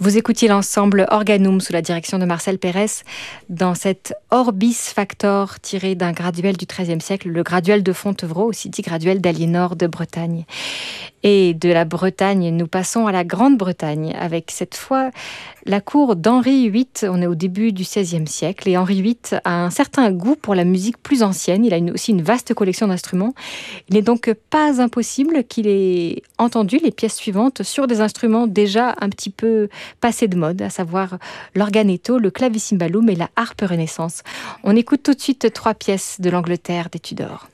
Vous écoutiez l'ensemble Organum sous la direction de Marcel Pérez dans cet Orbis Factor tiré d'un graduel du XIIIe siècle, le graduel de Fontevraud, aussi dit graduel d'Aliénor de Bretagne. Et de la Bretagne, nous passons à la Grande-Bretagne avec cette fois la cour d'Henri VIII. On est au début du XVIe siècle et Henri VIII a un certain goût pour la musique plus ancienne. Il a aussi une vaste collection d'instruments. Il n'est donc pas impossible qu'il ait entendu les pièces suivantes sur des instruments déjà un petit peu passés de mode, à savoir l'organetto, le clavicimbalum et la harpe renaissance. On écoute tout de suite 3 pièces de l'Angleterre des Tudors.